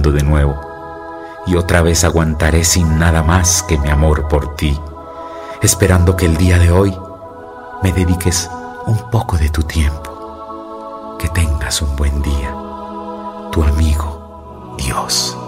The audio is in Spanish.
de nuevo, y otra vez aguantaré sin nada más que mi amor por ti, esperando que el día de hoy me dediques un poco de tu tiempo. Que tengas un buen día. Tu amigo, Dios.